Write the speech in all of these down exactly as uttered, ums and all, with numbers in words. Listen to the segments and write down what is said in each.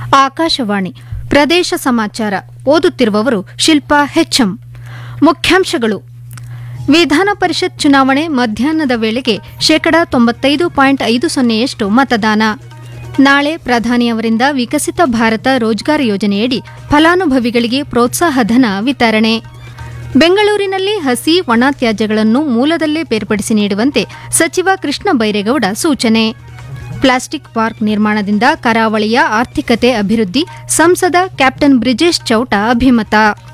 ಆಕಾಶವಾಣಿ ಪ್ರದೇಶ ಸಮಾಚಾರ ಓದುತ್ತಿರುವವರು ಶಿಲ್ಪಾ ಹೆಚ್ಎಂ. ಮುಖ್ಯಾಂಶಗಳು: ವಿಧಾನ ಪರಿಷತ್ ಚುನಾವಣೆ ಮಧ್ಯಾಹ್ನದ ವೇಳೆಗೆ ಶೇಕಡಾ ತೊಂಬತ್ತೈದು ಪಾಯಿಂಟ್ ಐದು ಸೊನ್ನೆಯಷ್ಟು ಮತದಾನ. ನಾಳೆ ಪ್ರಧಾನಿಯವರಿಂದ ವಿಕಸಿತ ಭಾರತ ರೋಜ್ಗಾರ್ ಯೋಜನೆಯಡಿ ಫಲಾನುಭವಿಗಳಿಗೆ ಪ್ರೋತ್ಸಾಹಧನ ವಿತರಣೆ. ಬೆಂಗಳೂರಿನಲ್ಲಿ ಹಸಿ ಒಣ ತ್ಯಾಜ್ಯಗಳನ್ನು ಮೂಲದಲ್ಲೇ ಬೇರ್ಪಡಿಸಿ ನೀಡುವಂತೆ ಸಚಿವ ಕೃಷ್ಣ ಬೈರೇಗೌಡ ಸೂಚನೆ. ಪ್ಲಾಸ್ಟಿಕ್ ಪಾರ್ಕ್ ನಿರ್ಮಾಣದಿಂದ ಕರಾವಳಿಯ ಆರ್ಥಿಕತೆ ಅಭಿವೃದ್ಧಿ, ಸಂಸದ ಕ್ಯಾಪ್ಟನ್ ಬ್ರಿಜೇಶ್ ಚೌಟ ಅಭಿಮತ.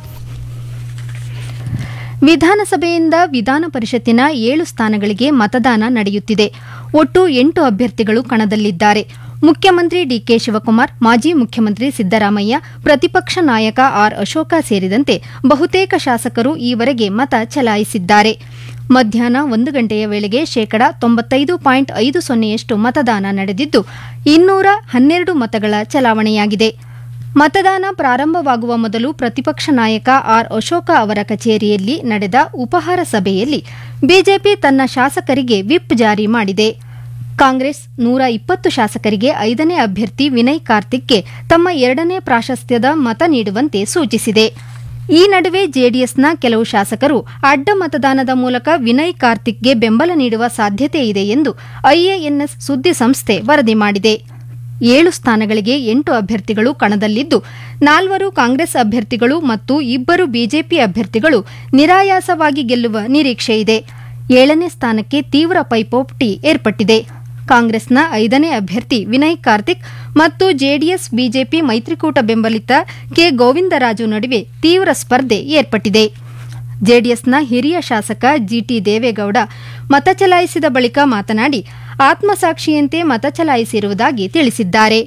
ವಿಧಾನಸಭೆಯಿಂದ ವಿಧಾನ ಪರಿಷತ್ತಿನ ಏಳು ಸ್ಥಾನಗಳಿಗೆ ಮತದಾನ ನಡೆಯುತ್ತಿದೆ. ಒಟ್ಟು ಎಂಟು ಅಭ್ಯರ್ಥಿಗಳು ಕಣದಲ್ಲಿದ್ದಾರೆ. ಮುಖ್ಯಮಂತ್ರಿ ಡಿಕೆ ಶಿವಕುಮಾರ್, ಮಾಜಿ ಮುಖ್ಯಮಂತ್ರಿ ಸಿದ್ದರಾಮಯ್ಯ, ಪ್ರತಿಪಕ್ಷ ನಾಯಕ ಆರ್ ಅಶೋಕ ಸೇರಿದಂತೆ ಬಹುತೇಕ ಶಾಸಕರು ಈವರೆಗೆ ಮತ ಚಲಾಯಿಸಿದ್ದಾರೆ. ಮಧ್ಯಾಹ್ನ ಒಂದು ಗಂಟೆಯ ವೇಳೆಗೆ ಶೇಕಡಾ ತೊಂಬತ್ತೈದು ಪಾಯಿಂಟ್ ಐದು ಸೊನ್ನೆಯಷ್ಟು ಮತದಾನ ನಡೆದಿದ್ದು, ಇನ್ನೂರ ಹನ್ನೆರಡು ಮತಗಳ ಚಲಾವಣೆಯಾಗಿದೆ. ಮತದಾನ ಪ್ರಾರಂಭವಾಗುವ ಮೊದಲು ಪ್ರತಿಪಕ್ಷ ನಾಯಕ ಆರ್ ಅಶೋಕ ಅವರ ಕಚೇರಿಯಲ್ಲಿ ನಡೆದ ಉಪಹಾರ ಸಭೆಯಲ್ಲಿ ಬಿಜೆಪಿ ತನ್ನ ಶಾಸಕರಿಗೆ ವಿಪ್ ಜಾರಿ ಮಾಡಿದೆ. ಕಾಂಗ್ರೆಸ್ ನೂರ ಇಪ್ಪತ್ತು ಶಾಸಕರಿಗೆ ಐದನೇ ಅಭ್ಯರ್ಥಿ ವಿನಯ್ ಕಾರ್ತಿಕ್ಗೆ ತಮ್ಮ ಎರಡನೇ ಪ್ರಾಶಸ್ತ್ಯದ ಮತ ನೀಡುವಂತೆ ಸೂಚಿಸಿದೆ. ಈ ನಡುವೆ ಜೆಡಿಎಸ್ನ ಕೆಲವು ಶಾಸಕರು ಅಡ್ಡ ಮತದಾನದ ಮೂಲಕ ವಿನಯ್ ಕಾರ್ತಿಕ್ಗೆ ಬೆಂಬಲ ನೀಡುವ ಸಾಧ್ಯತೆ ಇದೆ ಎಂದು ಐಎಎನ್ಎಸ್ ಸುದ್ದಿ ಸಂಸ್ಥೆ ವರದಿ ಮಾಡಿದೆ. ಏಳು ಸ್ಥಾನಗಳಿಗೆ ಎಂಟು ಅಭ್ಯರ್ಥಿಗಳು ಕಣದಲ್ಲಿದ್ದು, ನಾಲ್ವರು ಕಾಂಗ್ರೆಸ್ ಅಭ್ಯರ್ಥಿಗಳು ಮತ್ತು ಇಬ್ಬರು ಬಿಜೆಪಿ ಅಭ್ಯರ್ಥಿಗಳು ನಿರಾಯಾಸವಾಗಿ ಗೆಲ್ಲುವ ನಿರೀಕ್ಷೆಯಿದೆ. ಏಳನೇ ಸ್ಥಾನಕ್ಕೆ ತೀವ್ರ ಪೈಪೋಟಿ ಏರ್ಪಟ್ಟಿದೆ. ಕಾಂಗ್ರೆಸ್ನ ಐದನೇ ಅಭ್ಯರ್ಥಿ ವಿನಯ್ ಕಾರ್ತಿಕ್ ಮತ್ತು ಜೆಡಿಎಸ್ ಬಿಜೆಪಿ ಮೈತ್ರಿಕೂಟ ಬೆಂಬಲಿತ ಕೆ ಗೋವಿಂದರಾಜು ನಡುವೆ ತೀವ್ರ ಸ್ಪರ್ಧೆ ಏರ್ಪಟ್ಟಿದೆ. ಜೆಡಿಎಸ್ನ ಹಿರಿಯ ಶಾಸಕ ಜಿಟಿ ದೇವೇಗೌಡ ಮತ ಚಲಾಯಿಸಿದ ಬಳಿಕ ಮಾತನಾಡಿ, ಆತ್ಮಸಾಕ್ಷಿಯಂತೆ ಮತ ಚಲಾಯಿಸಿರುವುದಾಗಿ ತಿಳಿಸಿದ್ದಾರೆ.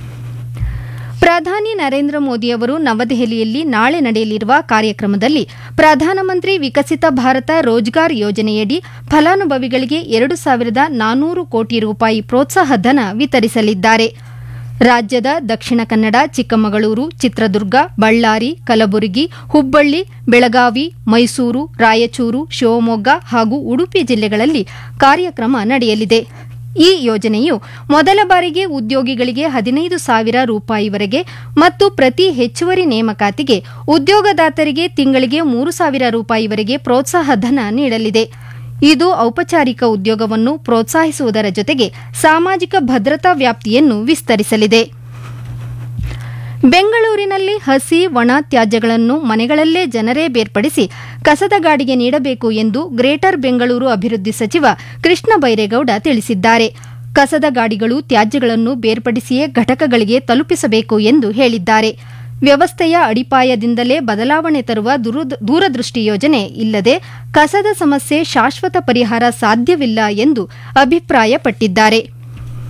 ಪ್ರಧಾನಿ ನರೇಂದ್ರ ಮೋದಿಯವರು ನವದೆಹಲಿಯಲ್ಲಿ ನಾಳೆ ನಡೆಯಲಿರುವ ಕಾರ್ಯಕ್ರಮದಲ್ಲಿ ಪ್ರಧಾನಮಂತ್ರಿ ವಿಕಸಿತ ಭಾರತ ರೋಜ್ಗಾರ್ ಯೋಜನೆಯಡಿ ಫಲಾನುಭವಿಗಳಿಗೆ ಎರಡು ಸಾವಿರದ ನಾನ್ನೂರು ಕೋಟಿ ರೂಪಾಯಿ ಪ್ರೋತ್ಸಾಹಧನ ವಿತರಿಸಲಿದ್ದಾರೆ. ರಾಜ್ಯದ ದಕ್ಷಿಣ ಕನ್ನಡ, ಚಿಕ್ಕಮಗಳೂರು, ಚಿತ್ರದುರ್ಗ, ಬಳ್ಳಾರಿ, ಕಲಬುರಗಿ, ಹುಬ್ಬಳ್ಳಿ, ಬೆಳಗಾವಿ, ಮೈಸೂರು, ರಾಯಚೂರು, ಶಿವಮೊಗ್ಗ ಹಾಗೂ ಉಡುಪಿ ಜಿಲ್ಲೆಗಳಲ್ಲಿ ಕಾರ್ಯಕ್ರಮ ನಡೆಯಲಿದೆ. ಈ ಯೋಜನೆಯು ಮೊದಲ ಬಾರಿಗೆ ಉದ್ಯೋಗಿಗಳಿಗೆ ಹದಿನೈದು ಸಾವಿರ ರೂಪಾಯಿವರೆಗೆ ಮತ್ತು ಪ್ರತಿ ಹೆಚ್ಚುವರಿ ನೇಮಕಾತಿಗೆ ಉದ್ಯೋಗದಾತರಿಗೆ ತಿಂಗಳಿಗೆ ಮೂರು ಸಾವಿರ ರೂಪಾಯಿವರೆಗೆ ಪ್ರೋತ್ಸಾಹಧನ ನೀಡಲಿದೆ. ಇದು ಔಪಚಾರಿಕ ಉದ್ಯೋಗವನ್ನು ಪ್ರೋತ್ಸಾಹಿಸುವುದರ ಜೊತೆಗೆ ಸಾಮಾಜಿಕ ಭದ್ರತಾ ವ್ಯಾಪ್ತಿಯನ್ನು ವಿಸ್ತರಿಸಲಿದೆ. ಬೆಂಗಳೂರಿನಲ್ಲಿ ಹಸಿ ಒಣ ತ್ಯಾಜ್ಯಗಳನ್ನು ಮನೆಗಳಲ್ಲೇ ಜನರೇ ಬೇರ್ಪಡಿಸಿ ಕಸದ ಗಾಡಿಗೆ ನೀಡಬೇಕು ಎಂದು ಗ್ರೇಟರ್ ಬೆಂಗಳೂರು ಅಭಿವೃದ್ಧಿ ಸಚಿವ ಕೃಷ್ಣ ಬೈರೇಗೌಡ ತಿಳಿಸಿದ್ದಾರೆ. ಕಸದ ಗಾಡಿಗಳು ತ್ಯಾಜ್ಯಗಳನ್ನು ಬೇರ್ಪಡಿಸಿಯೇ ಘಟಕಗಳಿಗೆ ತಲುಪಿಸಬೇಕು ಎಂದು ಹೇಳಿದ್ದಾರೆ. ವ್ಯವಸ್ಥೆಯ ಅಡಿಪಾಯದಿಂದಲೇ ಬದಲಾವಣೆ ತರುವ ದೂರದೃಷ್ಟಿ ಯೋಜನೆ ಇಲ್ಲದೆ ಕಸದ ಸಮಸ್ಯೆ ಶಾಶ್ವತ ಪರಿಹಾರ ಸಾಧ್ಯವಿಲ್ಲ ಎಂದು ಅಭಿಪ್ರಾಯಪಟ್ಟಿದ್ದಾರೆ.